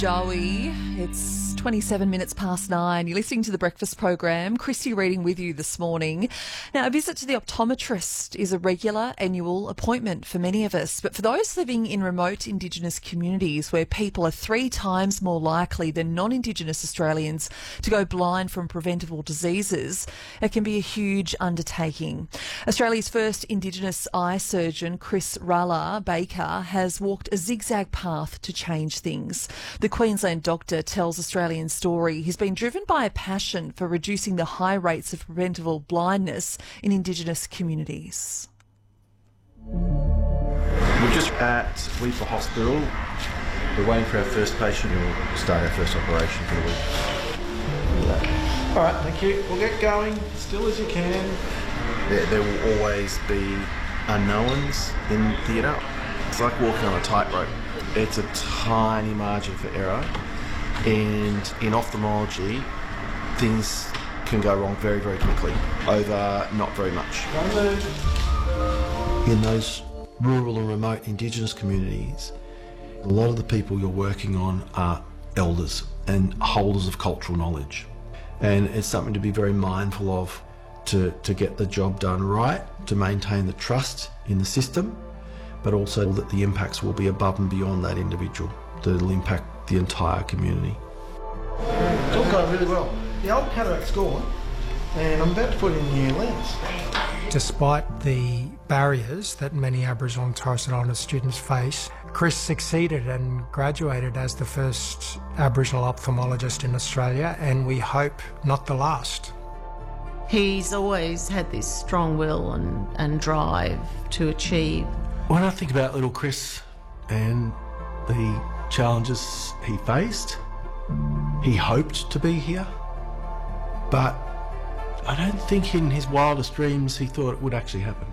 Joey, it's 27 minutes past 9. You're listening to The Breakfast Program. Christy reading with you this morning. Now, a visit to the optometrist is a regular annual appointment for many of us, but for those living in remote Indigenous communities where people are 3 times more likely than non-Indigenous Australians to go blind from preventable diseases, it can be a huge undertaking. Australia's first Indigenous eye surgeon, Chris Ralla Baker, has walked a zigzag path to change things. The Queensland doctor tells Australian Story he's been driven by a passion for reducing the high rates of preventable blindness in Indigenous communities. We're just at Weipa Hospital. We're waiting for our first patient who will start our first operation for the week. All right, thank you. We'll get going as still as you can. There will always be unknowns in theatre. It's like walking on a tightrope. It's a tiny margin for error, and in ophthalmology, things can go wrong very, very quickly over not very much. In those rural and remote Indigenous communities, a lot of the people you're working on are elders and holders of cultural knowledge, and it's something to be very mindful of to get the job done right, to maintain the trust in the system, but also that the impacts will be above and beyond that individual, that it'll impact the entire community. It's all going really well. The old cataract's gone, and I'm about to put in a new lens. Despite the barriers that many Aboriginal and Torres Strait Islander students face, Chris succeeded and graduated as the first Aboriginal ophthalmologist in Australia, and we hope not the last. He's always had this strong will and drive to achieve. When I think about little Chris and the challenges he faced, he hoped to be here, but I don't think in his wildest dreams he thought it would actually happen.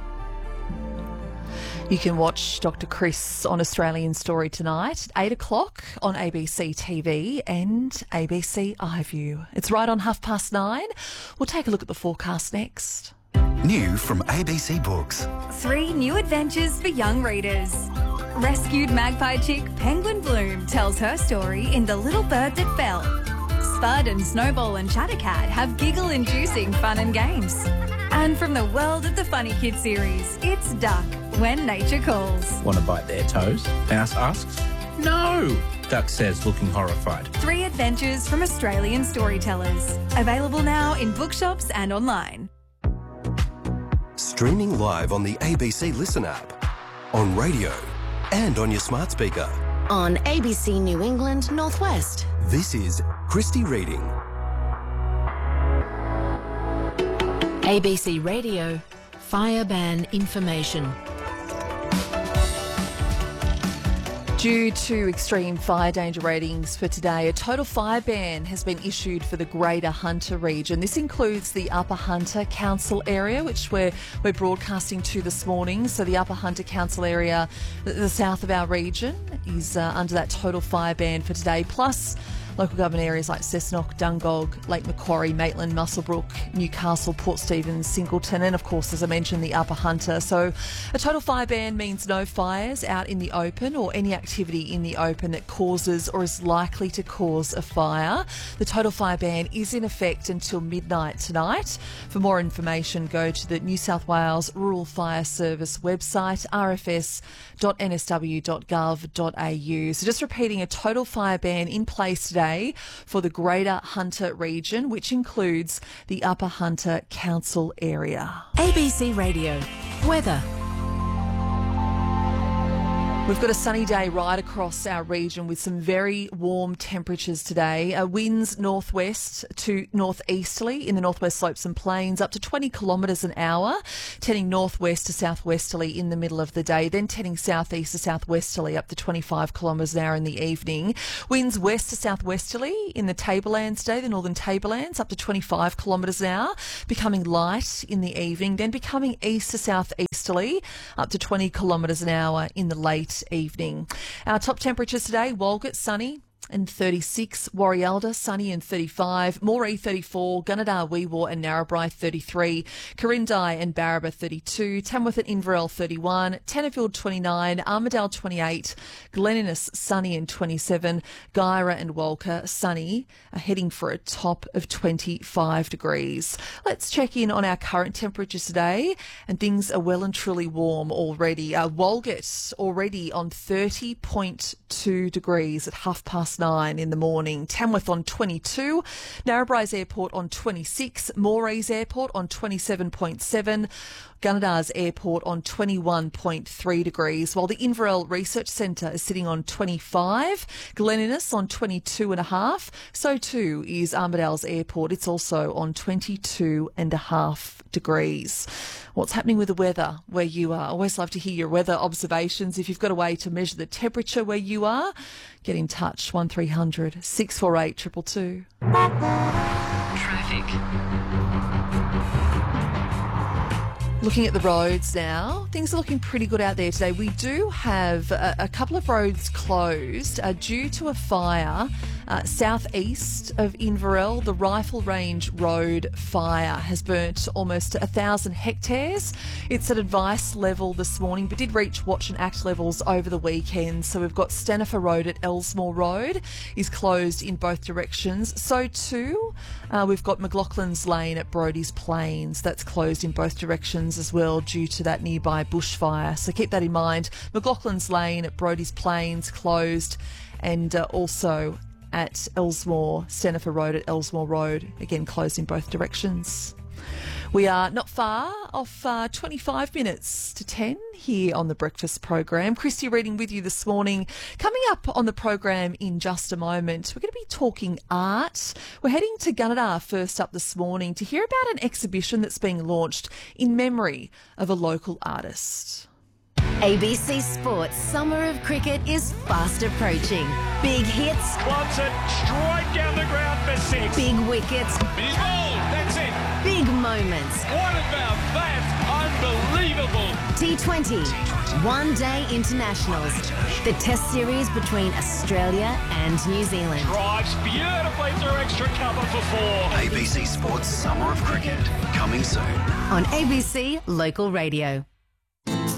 You can watch Dr. Chris on Australian Story tonight at 8 o'clock on ABC TV and ABC iView. It's right on 9:30. We'll take a look at the forecast next. New from ABC Books. 3 new adventures for young readers. Rescued magpie chick Penguin Bloom tells her story in The Little Bird That Fell. Spud and Snowball and Chattercat have giggle-inducing fun and games. And from the world of the Funny Kid series, it's Duck, When Nature Calls. Want to bite their toes? Mouse asks. No, Duck says, looking horrified. 3 adventures from Australian storytellers. Available now in bookshops and online. Streaming live on the ABC Listen app, on radio and on your smart speaker. On ABC New England Northwest. This is Christy Reading. ABC Radio, fire ban information. Due to extreme fire danger ratings for today, a total fire ban has been issued for the Greater Hunter region. This includes the Upper Hunter Council area, which we're broadcasting to this morning. So the Upper Hunter Council area, the south of our region, is under that total fire ban for today. Plus, local government areas like Cessnock, Dungog, Lake Macquarie, Maitland, Muswellbrook, Newcastle, Port Stephens, Singleton, and of course, as I mentioned, the Upper Hunter. So a total fire ban means no fires out in the open or any activity in the open that causes or is likely to cause a fire. The total fire ban is in effect until midnight tonight. For more information, go to the New South Wales Rural Fire Service website, rfs.nsw.gov.au. So just repeating, a total fire ban in place today for the Greater Hunter region, which includes the Upper Hunter Council area. ABC Radio, weather. We've got a sunny day right across our region with some very warm temperatures today. Winds northwest to northeasterly in the northwest slopes and plains up to 20 kilometres an hour, tending northwest to southwesterly in the middle of the day, then tending southeast to southwesterly up to 25 kilometres an hour in the evening. Winds west to southwesterly in the Tablelands today, the northern Tablelands, up to 25 kilometres an hour, becoming light in the evening, then becoming east to southeasterly up to 20 kilometres an hour in the late evening. Our top temperatures today: Walgett sunny, and 36, Warrialda, sunny and 35, Moree 34, Gunnedah, Weewar and Narrabri 33, Corindai and Barraba 32, Tamworth and Inverell 31, Tenterfield 29, Armidale 28, Glen Innes sunny and 27, Guyra and Walker sunny, heading for a top of 25 degrees. Let's check in on our current temperatures today, and things are well and truly warm already. Walgett already on 30.2 degrees at 9:30 in the morning. Tamworth on 22, Narrabri's Airport on 26, Moree's Airport on 27.7, Gunnedah's Airport on 21.3 degrees, while the Inverell Research Centre is sitting on 25, Glen Innes on 22.5, so too is Armidale's Airport. It's also on 22.5 degrees. What's happening with the weather where you are? Always love to hear your weather observations. If you've got a way to measure the temperature where you are, get in touch, 1300 648 222. Traffic. Looking at the roads now, things are looking pretty good out there today. We do have a couple of roads closed due to a fire southeast of Inverell. The Rifle Range Road fire has burnt almost 1,000 hectares. It's at advice level this morning, but did reach watch and act levels over the weekend. So we've got Stanifer Road at Elsmore Road is closed in both directions. So too, we've got McLaughlin's Lane at Brodie's Plains. That's closed in both directions as well due to that nearby bushfire. So keep that in mind. McLaughlin's Lane at Brodie's Plains closed, and also at Elsmore, Stanifer Road at Elsmore Road, again closed in both directions. We are not far off 25 minutes to 10 here on the Breakfast program. Christy reading with you this morning. Coming up on the program in just a moment, we're going to be talking art. We're heading to Gunnedah first up this morning to hear about an exhibition that's being launched in memory of a local artist. ABC Sports Summer of Cricket is fast approaching. Big hits. Wants it straight down the ground for 6. Big wickets. He's bowled. That's it. Big moments. What about that? Unbelievable. T20. One-day internationals. The test series between Australia and New Zealand. Drives beautifully through extra cover for 4. ABC Sports Summer of Cricket, coming soon. On ABC Local Radio.